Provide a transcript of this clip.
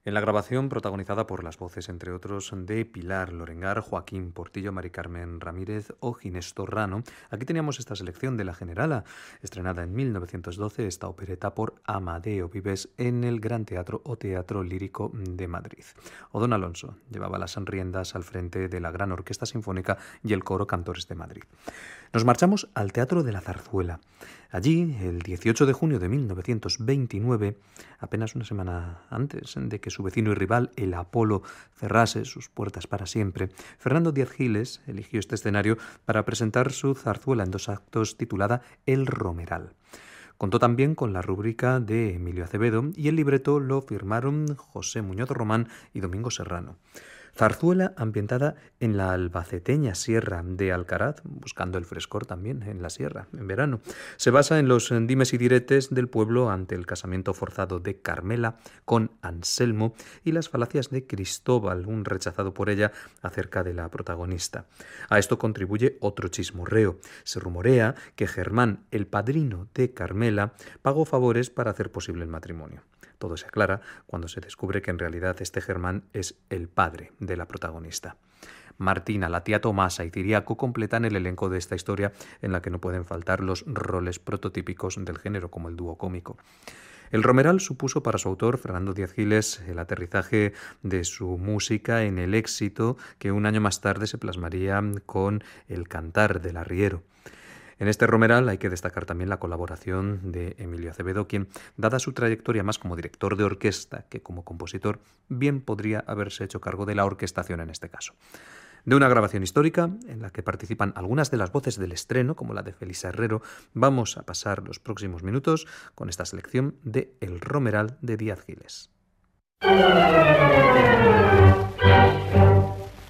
En la grabación, protagonizada por las voces, entre otros, de Pilar Lorengar, Joaquín Portillo, Mari Carmen Ramírez o Ginés Torrano, aquí teníamos esta selección de La Generala, estrenada en 1912, esta opereta por Amadeo Vives en el Gran Teatro o Teatro Lírico de Madrid. Odón Alonso llevaba las riendas al frente de la Gran Orquesta Sinfónica y el Coro Cantores de Madrid. Nos marchamos al Teatro de la Zarzuela. Allí, el 18 de junio de 1929, apenas una semana antes de que su vecino y rival, el Apolo, cerrase sus puertas para siempre, Fernando Díaz Giles eligió este escenario para presentar su zarzuela en 2 actos titulada El Romeral. Contó también con la rúbrica de Emilio Acevedo y el libreto lo firmaron José Muñoz Román y Domingo Serrano. Zarzuela ambientada en la albaceteña Sierra de Alcaraz, buscando el frescor también en la sierra, en verano. Se basa en los dimes y diretes del pueblo ante el casamiento forzado de Carmela con Anselmo y las falacias de Cristóbal, un rechazado por ella, acerca de la protagonista. A esto contribuye otro chismorreo. Se rumorea que Germán, el padrino de Carmela, pagó favores para hacer posible el matrimonio. Todo se aclara cuando se descubre que en realidad este Germán es el padre de la protagonista. Martina, la tía Tomasa y Ciriaco completan el elenco de esta historia en la que no pueden faltar los roles prototípicos del género, como el dúo cómico. El Romeral supuso para su autor, Fernando Díaz Giles, el aterrizaje de su música en el éxito que un año más tarde se plasmaría con El Cantar del Arriero. En este Romeral hay que destacar también la colaboración de Emilio Acevedo, quien, dada su trayectoria más como director de orquesta que como compositor, bien podría haberse hecho cargo de la orquestación en este caso. De una grabación histórica, en la que participan algunas de las voces del estreno, como la de Felisa Herrero, vamos a pasar los próximos minutos con esta selección de El Romeral de Díaz Giles.